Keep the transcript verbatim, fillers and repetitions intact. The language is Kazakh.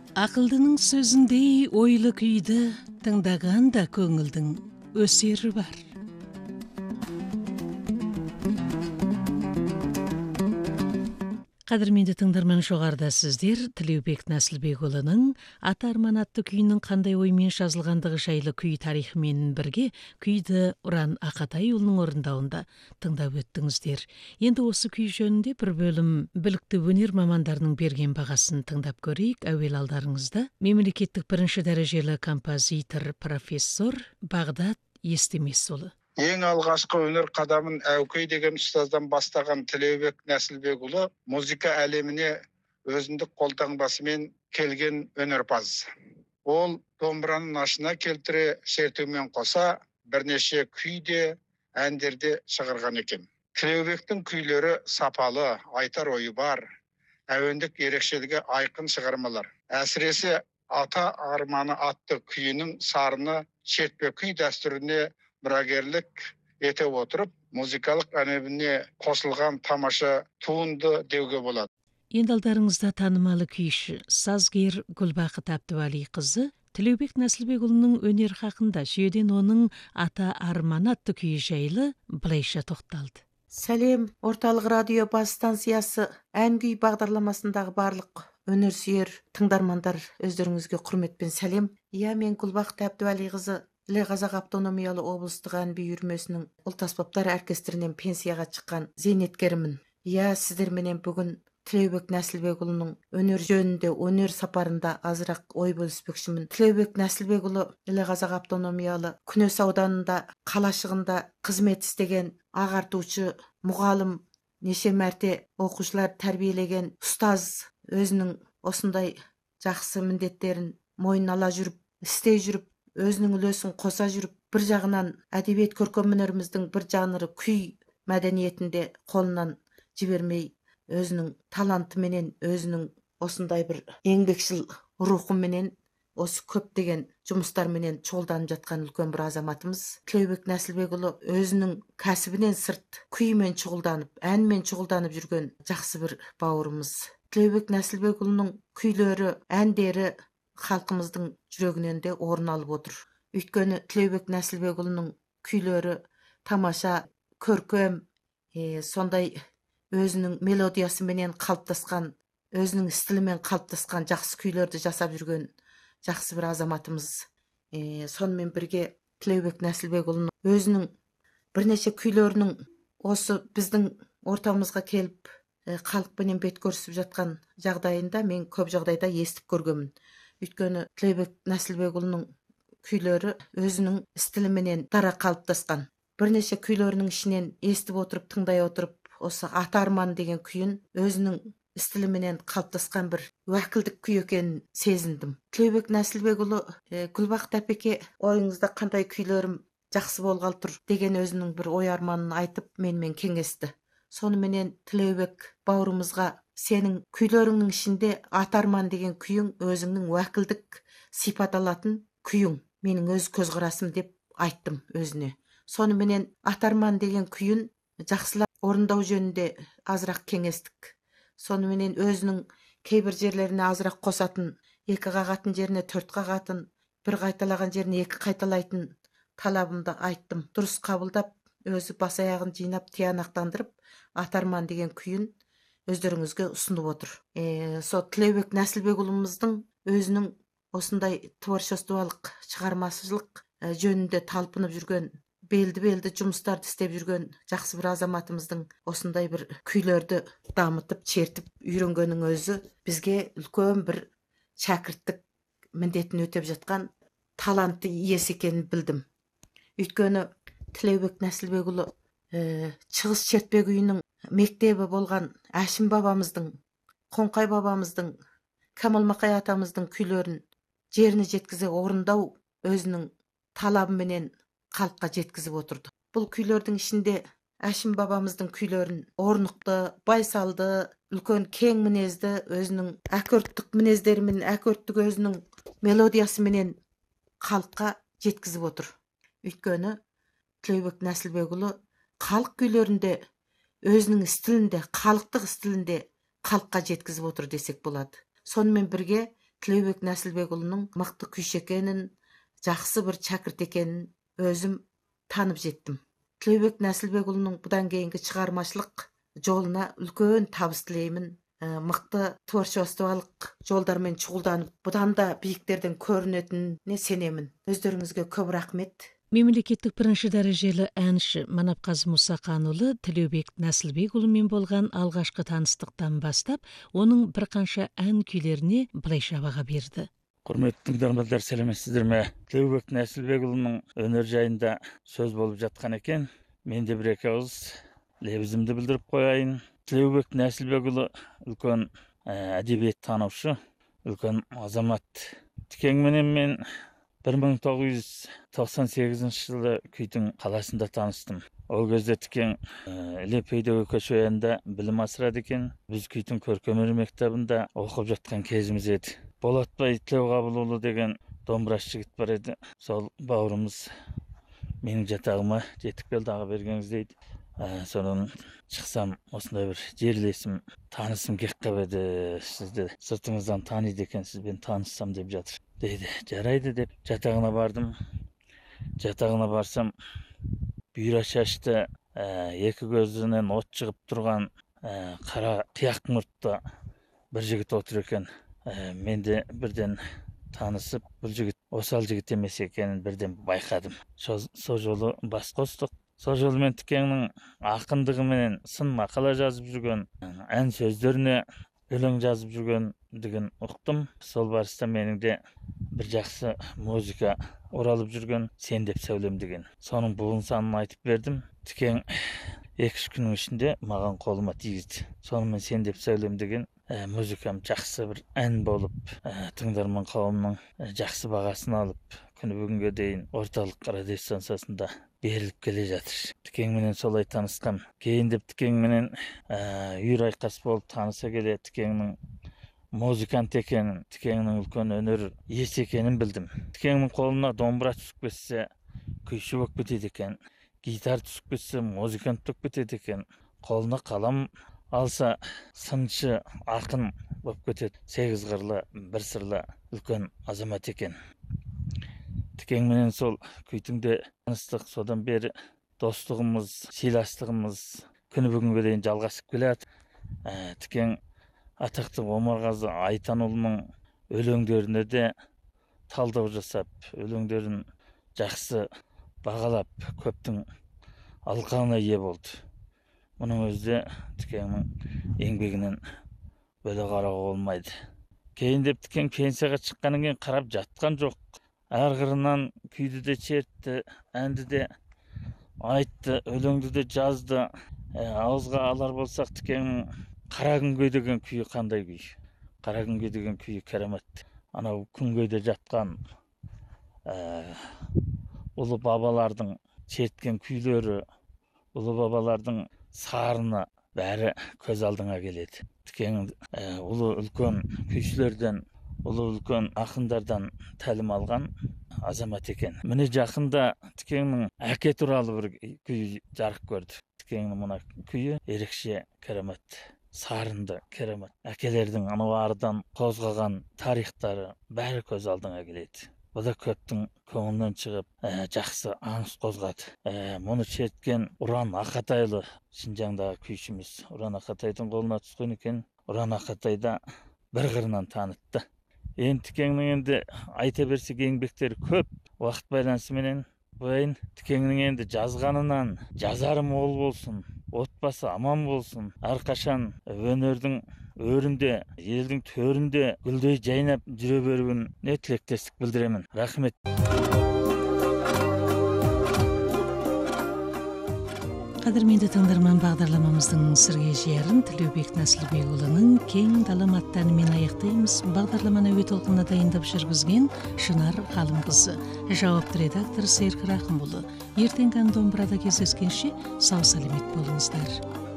Ақылдының сөзіндей ойлы күйді тыңдағанда көңілдің өсері бар. Қадірменді тыңдарман, жоғарыда сіздер Тілеубек Нәсілбекұлының «Ата арман» атты күйінің қандай оймен жазылғандығы жайлы күй тарихымен бірге күйді Ұран Ақатайұлының орындауында тыңдап өттіңіздер. Енді осы күй жөнінде бір бөлім білікті өнер мамандарының берген бағасын тыңдап көрейік. Әуел алдарыңызда мемлекеттік бірінші дәрежелі композитор профессор Бағдат Естемесұлы. Ең алғашқы өнер қадамын Әукей деген ұстаздан бастаған Тілеубек Нәсілбекұлы музыка әлеміне өзіндік қолтаңбасымен келген өнерпаз. Ол домбыраның ашына келтіре шертумен қоса бірнеше күйде, әндерде шығарған екен. Тілеубектің күйлері сапалы, айтар ойы бар, әуендік ерекшелігі айқын шығармалар. Әсіресе «Ата арманы» атты күйінің сарыны шертпе күй дәстүріне мұрагерлік ете отырып, музыкалық әлеміне қосылған тамаша туынды деуге болады. Енді алдарыңызда танымалы күйші, сазгер Гүлбақыт Әбдуәлиқызы Тілеубек Нәсілбекұлының өнер хақында жүйеден оның «Ата арманы» атты күйі жайлы былайша тоқталды. Сәлем, орталық радио бас станциясы ән күй бағдарламасындағы барлық өнерсүйер тыңдармандар, өздеріңізге құрметпен сәлем. Иә, мен Гүлбақыт Әбдуәлиқызы Іле Қазақ автономиялы облыстық ән би үйірмесінің ұлт аспаптар оркестрінен пенсияға шыққан зейнеткерімін. Иә, сіздерменен бүгін Тілеубек Нәсілбекұлының өнер жөнінде, өнер сапарында азырақ ой бөліспекшімін. Тілеубек Нәсілбекұлы Іле Қазақ автономиялы Күнес ауданында қалашығында қызмет істеген ағартушы, мұғалім, неше мәрте оқушылар тәрбиелеген ұстаз, өзінің осындай жақсы міндеттерін мойнына ала жүріп, істей жүріп, өзінің үлесін қоса жүріп, бір жағынан әдебиет көркем өнеріміздің бір жанры күй мәдениетінде қолынан жібермей, өзінің талантыменен, өзінің осындай бір еңбекшіл рухыменен, осы көптеген жұмыстарменен шұғылданып жатқан үлкен бір азаматымыз. Тілеубек Нәсілбекұлы өзінің кәсібінен сырт күймен шұғылданып, әнмен шұғылданып жүрген жақсы бір бауырымыз. Тілеубек Нәсілбекұлының күйлері, әндері халқымыздың жүрегінен де орын алып отыр. Өйткені Тілеубек Нәсілбекұлының күйлері тамаша, көркем, е, сондай өзінің мелодиясыменен қалыптасқан, өзінің стилімен қалыптасқан жақсы күйлерді жасап жүрген жақсы бір азаматымыз. Е, сонымен бірге Тілеубек Нәсілбекұлының өзінің бірнеше күйлерінің осы біздің ортамызға келіп, е, халықпенен бет көрісіп жатқан жағдайында мен көп жағдайда естіп көргенмін. Өйткені Тілеубек Нәсілбекұлының күйлері өзінің стиліменен дара қалыптасқан. Бірнеше күйлерінің ішінен естіп отырып, тыңдай отырып, осы «Ата арман» деген күйін өзінің стиліменен қалыптасқан бір уәкілдік күй екенін сезіндім. Тілеубек Нәсілбекұлы, е, Гүлбақыт әпеке, ойыңызда қандай күйлерім жақсы болғалы тұр деген өзінің бір ой арманын айтып, менімен кеңесті. Соныменен Тілеубек бауырымызға, сенің күйлеріңнің ішінде «Ата арман» деген күйің өзіңнің уәкілдік сипат алатын күйің, менің өз көзқарасым деп айттым өзіне. Соныменен «Ата арман» деген күйін жақсылап орындау жөнінде азырақ кеңестік. Соныменен өзінің кейбір жерлеріне азырақ қосатын, екі қағатын жеріне төрт қағатын, бір қайталаған жеріне екі қайталайтын талабымды айттым. Дұрыс қабылдап, өзі бас аяғын жинап, тиянақтандырып, «Ата арман» деген күйін өздеріңізге ұсынып отыр. Е, со Тілеубек Нәсілбекұлымыздың өзінің осындай творчестволық шығармашылық жөнінде талпынып жүрген, белді-белді жұмыстарды істеп жүрген жақсы бір азаматымыздың осындай бір күйлерді дамытып, чертіп үйренгенің өзі бізге үлкен бір шәкірттік міндетін өтеп жатқан талантты иесі екенін білдім. Өйткені Тілеубек Нәсілбекұлы е, шығыс шертпе күйінің мектебі болған Әшім бабамыздың, Қоңқай бабамыздың, Камал Мақай атамыздың күйлерін жеріне жеткізе орындау өзінің талабыменен халыққа жеткізіп отырды. Бұл күйлердің ішінде Әшім бабамыздың күйлерін орнықты, байсалды, үлкен кең мінезді, өзінің әкөрттік мінездерімен, әкөрттік өзінің мелодиясыменен халыққа жеткізіп отыр. Өйткені Тілеубек Нәсілбекұлы халық күйлерінде өзінің стилінде, халықтық стилінде халыққа жеткізіп отыр десек болады. Сонымен бірге Тілеубек Нәсілбекұлының мықты күйші екенін, жақсы бір шәкірт екенін өзім танып жеттім. Тілеубек Нәсілбекұлының бұдан кейінгі шығармашылық жолына үлкен табыс тілеймін. Мықты творчестволық жолдармен шұғылданып, бұдан да биіктерден көрінетініне сенемін. Өздеріңізге көп рахмет. Мемлекеттік бірінші дәрежелі әнші Манапқазы Мұсақанұлы Тілеубек Нәсілбекұлымен болған алғашқы таныстықтан бастап, оның бір қанша ән күйлеріне былайша баға берді. Құрметті тыңдармандар, сәлеметсіздер ме? Тілеубек Нәсілбекұлының өнер жайында сөз болып жатқан екен. Мен де бір екі ауыз лебізімді білдіріп қояйын. Тілеубек Нәсілбекұлы үлкен әдебиет танушы, үлкен азамат. Тікеңменен мен бір мың тоғыз жүз тоқсан сегізінші жылы Күйтің қаласында таныстым. Ол кезде Тікең Лепейдегі көшеянда білім асырады екен. Біз Күйтің көркемөнер мектебінде оқып жатқан кезіміз еді. Болатбай Тілеуғабылұлы деген домбырашы жігіт бар еді. Сол бауырымыз менің жатағыма жетіп келді, аға бергеңіз дейді. Сонан шықсам, осындай бір жерлесім, танысым кек қабеді, сізді сыртыңыздан таниды екен, сізбен таныссам деп жатыр. Дейді, жарайды деп жатағына бардым. Жатағына барсам, бұйра шашты, екі көзінен от шығып тұрған қара қияқ мұртты бір жігіт отыр екен. Мен де бірден танысып, бұл жігіт осал жігіт емес екенін бірден байқадым. Сол жолы бас қостық. Сол жолы мен Тікеңнің ақындығымен сын мақала жазып жүрген, ән сөздеріне өлең жазып жүрген деген ұқтым. Сол барыста менің де бір жақсы музыка оралып жүрген «Сен деп сәулем» деген. Соның буын санын айтып бердім. Тікең екі-үш күннің ішінде маған қолыма тигізді. Сонымен «Сен деп сәулем» деген музыкам жақсы бір ән болып, тыңдарман қауымның жақсы бағасын алып, күні бүгінге дейін орталық радиостанциясында беріліп келе жатыр. Тікеңменен солай танысқам. Кейін деп Тікеңменен үйір айқас болып таныса келе, Тікеңнің музыкант екенін, Тікеңнің үлкен өнер иесі екенін білдім. Тікеңнің қолына домбыра түсіп кетсе, күйші болып кетеді екен. Гитар түсіп кетсе, музыкант болып кетеді екен. Қолына қалам алса, сыншы, ақын болып кетеді. Сегіз қырлы, бір сырлы үлкен азамат екен. Тікеңменен сол Күйтіңде таныстық, содан бері достығымыз, сыйластығымыз күні бүгінге дейін жалғасып келеді. Тікең атақты Омарғазы Айтанұлының өлеңдеріне де талдау жасап, өлеңдерін жақсы бағалап, көптің алқағына ие болды. Мұның өзі Тікеңнің еңбегінен бөле қарауға болмайды. Кейін деп Тікең пенсияға шыққаннан кейін қарап жатқан жоқ. Әр қырынан күйді де чертті, әнді де айтты, өлеңді де жазды. Ауызға алар болсақ, Тікеңнің Қара күнге деген күйі қандай күй? Қара күнге деген күйі керемет. Анау күнгейде жатқан ұлы бабалардың черткен күйлері, ұлы бабалардың сарыны бәрі көз алдыңа келеді. Тікең ұлы үлкен күйшілерден, ұлы үлкен ақындардан тәлім алған азамат екен. Міне жақында Тікеңнің әке туралы бір күй жарық көрді. Тікеңнің мына күйі ерекше керемет, сарынды керемет. Әкелердің анау арыдан қозғаған тарихтары бәрі көз алдыңа келеді. Бұл да көптің көңілінен шығып, жақсы аңыс қозғады. Мұны шерткен Ұран Ақатайлы, Шинжаңдағы күйшіміз. Ұран Ақатайдың қолына түскен екен. Ұран Ақатайда бір қырынан танытты. Енді Тікеңнің енді айта берсек еңбектері көп. Уақыт байланысыменен бұйын Тікеңнің енді жазғанынан жазары мол болсын, отбасы аман болсын. Әрқашан өнердің өрінде, елдің төрінде гүлдей жайнап жүре беруін не тілектестік білдіремін. Рахмет. Қадірменді тыңдарман, бағдарламамыздың сырге жиярын Тілеубек Нәсілбекұлының кең далам аттанымен аяқтаймыз. Бағдарламаны әуе толқынына дайындап жүргізген Шынар Ғалымқызы, жауапты редактор Серік Рақымұлы. Ертеңгі домбырада кездескенше сау саламет болыңыздар.